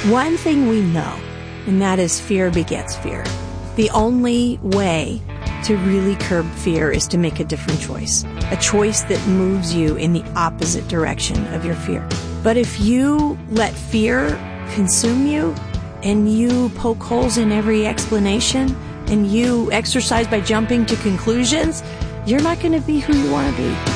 One thing we know, and that is fear begets fear. The only way to really curb fear is to make a different choice, a choice that moves you in the opposite direction of your fear. But if you let fear consume you and you poke holes in every explanation and you exercise by jumping to conclusions, you're not going to be who you want to be.